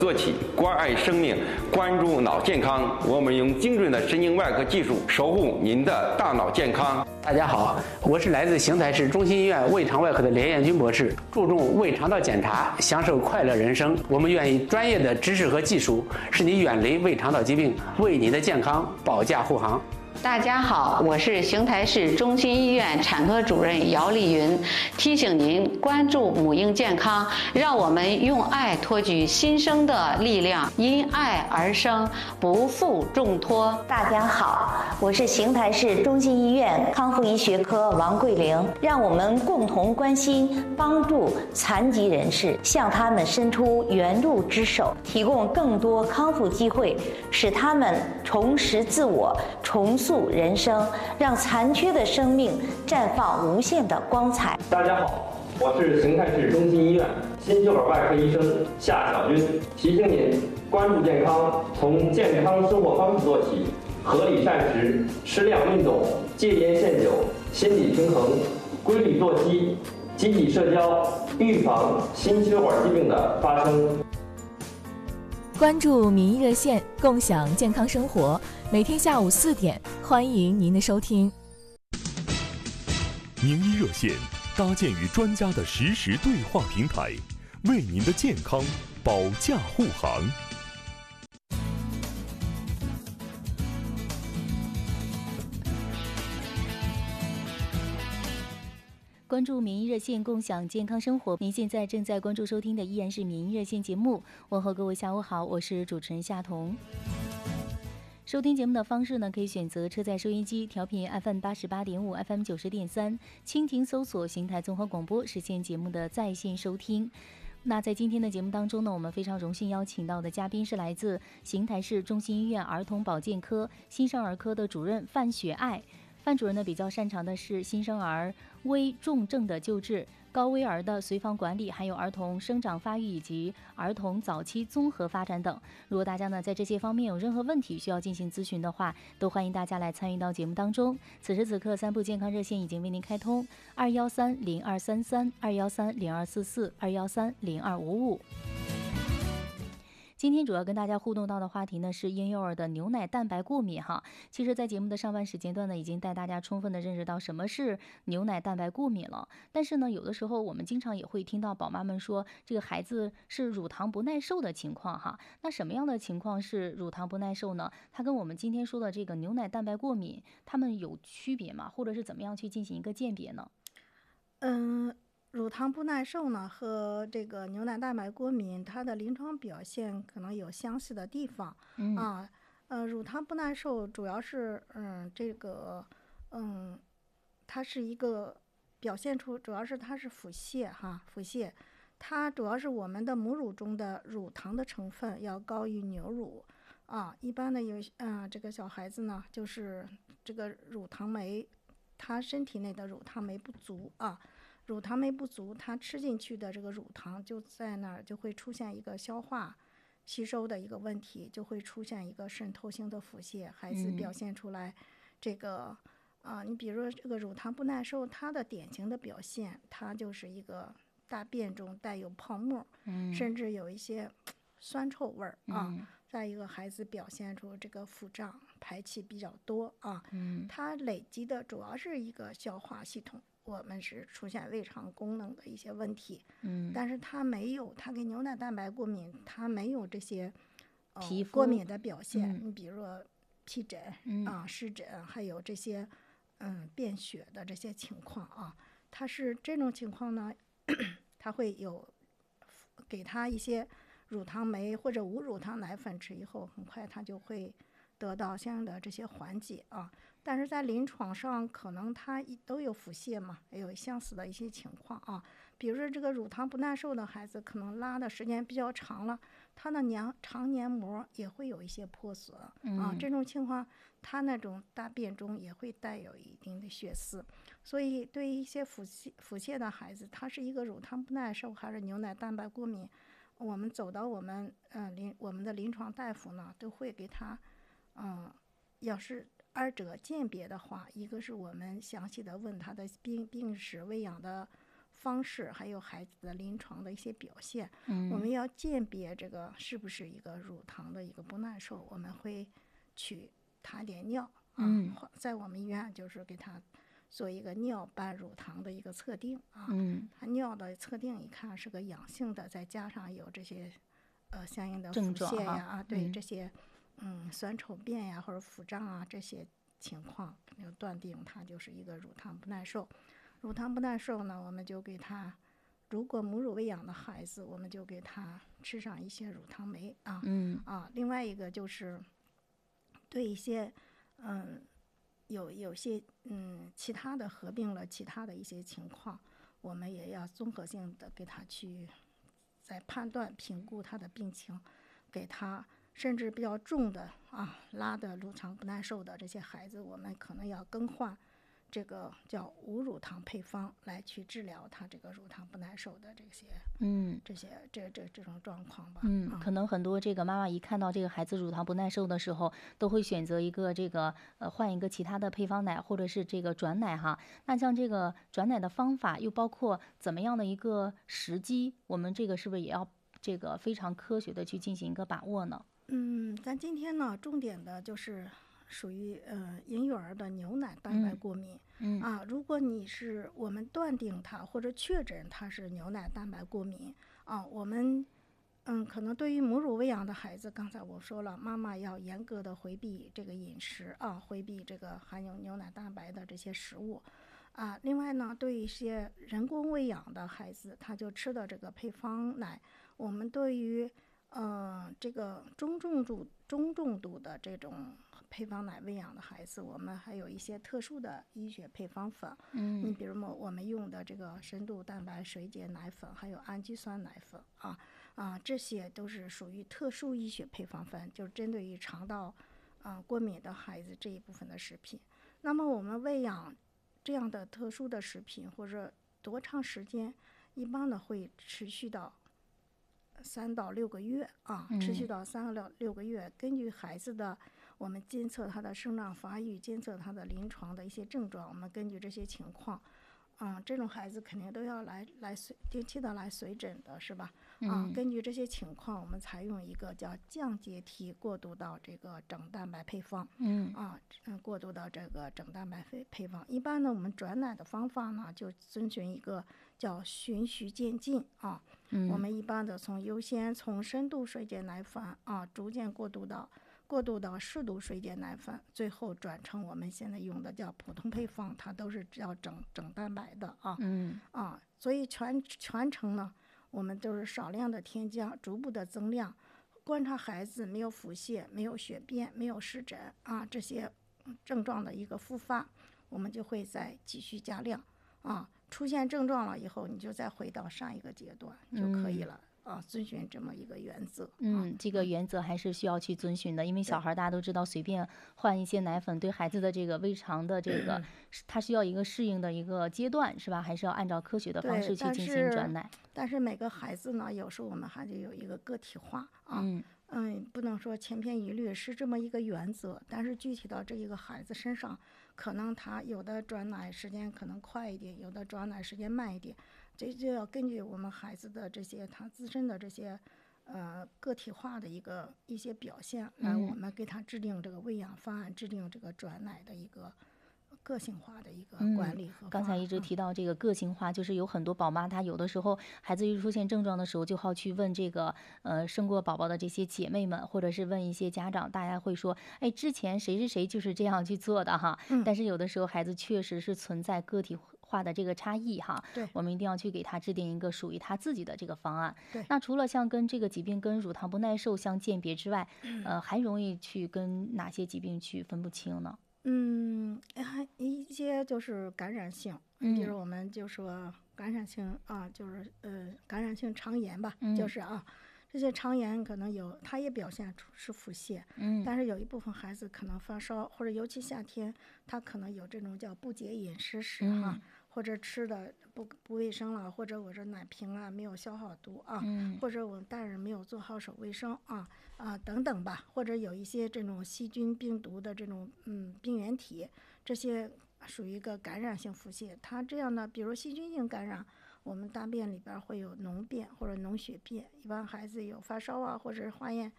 做起，关爱生命，关注脑健康。我们用精准的神经外科技术守护您的大脑健康。 大家好，我是来自邢台市中心医院胃肠外科的连彦军博士，注重胃肠道检查，享受快乐人生。我们愿以专业的知识和技术，使你远离胃肠道疾病，为你的健康保驾护航。 大家好，我是邢台市中心医院产科主任姚丽云，提醒您关注母婴健康，让我们用爱托举新生的力量，因爱而生，不负重托。 大家好，我是邢台市中心医院康复医学科王桂玲，让我们共同关心帮助残疾人士，向他们伸出援助之手，提供更多康复机会，使他们重拾自我，重塑人生，让残缺的生命绽放无限的光彩。 大家好，我是邢台市中心医院心血管外科医生夏小军，提醒您关注健康，从健康生活方式做起，合理膳食，适量运动，戒烟限酒，心理平衡，规律作息，积极社交，预防心血管疾病的发生。 关注民医热线，共享健康生活。每天下午4点，欢迎您的收听。 民医热线搭建与专家的实时对话平台，为您的健康保驾护航。 关注民医热线，共享健康生活。您现在正在关注收听的依然是民医热线节目。问候各位下午好，我是主持人夏彤。收听节目的方式呢，可以选择车载收音机调频 FM 88.5 FM 90.3，蜻蜓搜索邢台综合广播，实现节目的在线收听。那在今天的节目当中呢，我们非常荣幸邀请到的嘉宾是来自邢台市中心医院儿童保健科新生儿科的主任范雪爱。范主任呢比较擅长的是新生儿危重症的救治、高危儿的随访管理，还有儿童生长发育以及儿童早期综合发展等。如果大家呢在这些方面有任何问题需要进行咨询的话，都欢迎大家来参与到节目当中。此时此刻3部健康热线已经为您开通，2130233、2130244、2130255。今天主要跟大家互动到的话题呢是婴幼儿的牛奶蛋白过敏哈。其实在节目的上半时间段呢，已经带大家充分的认识到什么是牛奶蛋白过敏了。但是呢，有的时候我们经常也会听到宝妈们说，这个孩子是乳糖不耐受的情况哈。那什么样的情况是乳糖不耐受呢？它跟我们今天说的这个牛奶蛋白过敏，它们有区别吗？或者是怎么样去进行一个鉴别呢？ 乳糖不耐受呢和这个牛奶蛋白过敏，它的临床表现可能有相似的地方。乳糖不耐受主要是它是一个表现出主要是它是腹泻哈，腹泻，它主要是我们的母乳中的乳糖的成分要高于牛乳一般的这个小孩子呢，就是这个乳糖酶，他身体内的乳糖酶不足乳糖酶不足，它吃进去的这个乳糖就在那儿就会出现一个消化吸收的一个问题，就会出现一个渗透性的腹泻，孩子表现出来这个你比如说这个乳糖不耐受，它的典型的表现，它就是一个大便中带有泡沫，甚至有一些酸臭味儿再一个孩子表现出这个腹胀，排气比较多它累积的主要是一个消化系统，我们是出现胃肠功能的一些问题，但是它没有，它跟牛奶蛋白过敏，它没有这些皮肤过敏的表现，你比如说皮疹湿疹，还有这些便血的这些情况它是这种情况呢，它会有给他一些乳糖酶或者无乳糖奶粉吃以后，很快它就会得到相应的这些缓解但是在临床上可能它都有腹泻嘛，也有相似的一些情况比如说这个乳糖不耐受的孩子，可能拉的时间比较长了，他的肠黏膜也会有一些破损这种情况，他那种大便中也会带有一定的血丝。所以对于一些腹泻的孩子，他是一个乳糖不耐受还是牛奶蛋白过敏，我们走到我们的临床大夫呢，都会给他要是二者鉴别的话，一个是我们详细的问他的病史、喂养的方式，还有孩子的临床的一些表现，我们要鉴别这个是不是一个乳糖的一个不耐受，我们会取他点尿在我们医院就是给他做一个尿伴乳糖的一个测定他尿的测定一看是个阳性的，再加上有这些相应的腹泻呀对这些酸臭便呀或者腹胀啊这些情况，就断定他就是一个乳糖不耐受。乳糖不耐受呢，我们就给他，如果母乳喂养的孩子，我们就给他吃上一些乳糖酶另外一个就是对一些有些其他的合并了其他的一些情况，我们也要综合性的给他去在判断评估他的病情，给他甚至比较重的拉的乳糖不耐受的这些孩子，我们可能要更换这个叫无乳糖配方来去治疗他这个乳糖不耐受的这种状况吧。 可能很多这个妈妈一看到这个孩子乳糖不耐受的时候，都会选择一个这个换一个其他的配方奶，或者是这个转奶哈。那像这个转奶的方法，又包括怎么样的一个时机，我们这个是不是也要这个非常科学的去进行一个把握呢？ 咱今天呢，重点的就是属于婴幼儿的牛奶蛋白过敏如果我们断定他或者确诊他是牛奶蛋白过敏我们可能对于母乳喂养的孩子，刚才我说了，妈妈要严格的回避这个饮食回避这个含有牛奶蛋白的这些食物另外呢，对于一些人工喂养的孩子，他就吃的这个配方奶，我们对于这个中重度的这种配方奶喂养的孩子，我们还有一些特殊的医学配方粉你比如我们用的这个深度蛋白水解奶粉，还有氨基酸奶粉这些都是属于特殊医学配方粉，就是针对于肠道过敏的孩子这一部分的食品。那么我们喂养这样的特殊的食品或者多长时间，一般的会持续到3到6个月持续到3到6个月，根据孩子的我们监测他的生长发育，监测他的临床的一些症状，我们根据这些情况这种孩子肯定都要定期的来随诊的是吧根据这些情况，我们采用一个叫降阶梯过渡到这个整蛋白配方过渡到这个整蛋白配方。一般呢，我们转奶的方法呢，就遵循一个叫循序渐进我们一般的优先从深度水解奶粉逐渐过渡到适度水解奶粉，最后转成我们现在用的叫普通配方，它都是叫整蛋白的所以全程呢，我们都是少量的添加，逐步的增量，观察孩子没有腹泻、没有血便、没有湿疹这些症状的一个复发，我们就会再继续加量出现症状了以后，你就再回到上一个阶段就可以了遵循这么一个原则这个原则还是需要去遵循的，因为小孩大家都知道，随便换一些奶粉对孩子的这个胃肠的这个它需要一个适应的一个阶段是吧？还是要按照科学的方式去进行转奶。 但是每个孩子呢，有时候我们还得有一个个体化不能说千篇一律是这么一个原则，但是具体到这一个孩子身上，可能他有的转奶时间可能快一点，有的转奶时间慢一点，这就要根据我们孩子的这些他自身的这些个体化的一些表现来，我们给他制定这个喂养方案，制定这个转奶的一个个性化的一个管理和刚才一直提到这个个性化就是有很多宝妈她有的时候孩子一出现症状的时候，就好去问这个生过宝宝的这些姐妹们，或者是问一些家长，大家会说之前谁是谁就是这样去做的哈但是有的时候孩子确实是存在个体化的这个差异哈对， 我们一定要去给他制定一个属于他自己的这个方案。 对， 那除了像跟这个疾病跟乳糖不耐受相鉴别之外还容易去跟哪些疾病去分不清呢？ 一些就是感染性比如我们就说感染性就是感染性肠炎吧就是这些肠炎可能有，它也表现出是腹泻但是有一部分孩子可能发烧，或者尤其夏天他可能有这种叫不洁饮食史或者吃的不卫生了，或者我这奶瓶没有消好毒或者我大人没有做好手卫生等等吧，或者有一些这种细菌病毒的这种病原体，这些属于一个感染性腹泻。它这样的比如细菌性感染， 我们大便里边会有脓便或者脓血便，一般孩子有发烧啊或者是化验